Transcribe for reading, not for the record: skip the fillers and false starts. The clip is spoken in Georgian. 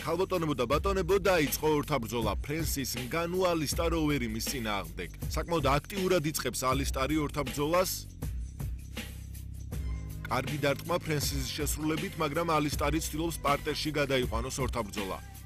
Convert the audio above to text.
ქალბატონებო და ბატონებო დაიწყო ორთაბრძოლა ფრენსის ნგანუ ალისტარ ოვერიმის წინააღმდეგ. საკმაოდ აქტიურად იწყებს ალისტარი ორთაბრძოლას. კარგი დარტყმა ფრენსის შესრულებით, მაგრამ ალისტარი ცდილობს პარტერში გადაიყვანოს ორთაბრძოლა.